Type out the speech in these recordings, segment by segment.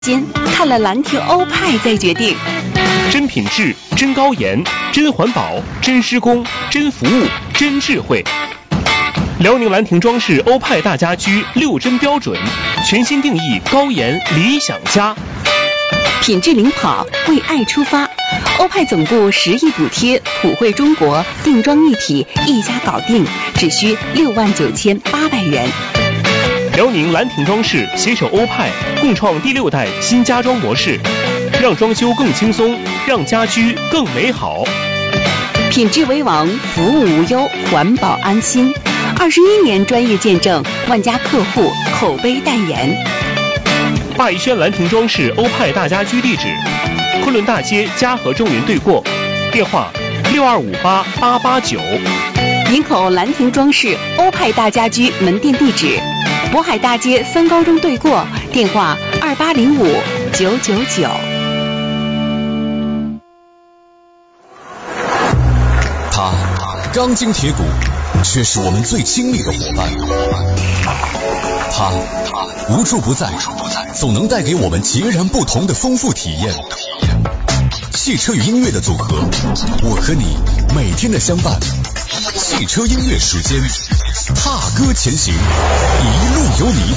先看了兰亭欧派再决定。 真品质、真高盐、真环保、真施工、真服务、真智慧。辽宁兰亭装饰欧派大家居6真标准，全新定义高盐理想家。 品质领跑，为爱出发。欧派总部10亿补贴，普惠中国，定妆一体，一家搞定，只需69800元。 辽宁兰亭装饰携手欧派，共创第6代新家装模式，让装修更轻松，让家居更美好。 品质为王，服务无忧，环保安心。21年专业见证，万家客户口碑代言。 霸宜轩兰亭装饰欧派大家居地址：昆仑大街嘉禾中云对过，电话6258889。 营口兰亭装饰欧派大家居门店地址：渤海大街3高中对过，电话2805999。 他钢筋铁骨，却是我们最亲密的伙伴。他无处不在，总能带给我们截然不同的丰富体验。汽车与音乐的组合，我和你每天的相伴。汽车音乐时间，踏歌前行，一路有你。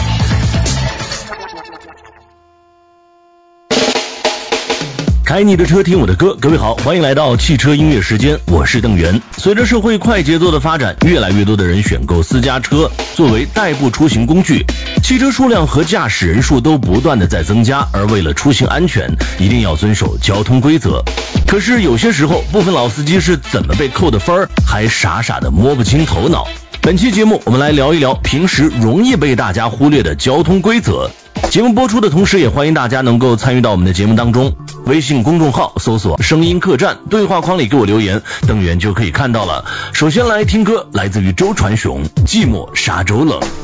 开你的车，听我的歌。各位好，欢迎来到汽车音乐时间，我是邓源。随着社会快节奏的发展，越来越多的人选购私家车作为代步出行工具，汽车数量和驾驶人数都不断的在增加，而为了出行安全，一定要遵守交通规则。可是有些时候，部分老司机是怎么被扣的分儿，还傻傻的摸不清头脑。本期节目我们来聊一聊平时容易被大家忽略的交通规则。节目播出的同时，也欢迎大家能够参与到我们的节目当中。微信公众号搜索声音客栈，对话框里给我留言，邓源就可以看到了。首先来听歌，来自于周传雄，寂寞沙洲冷。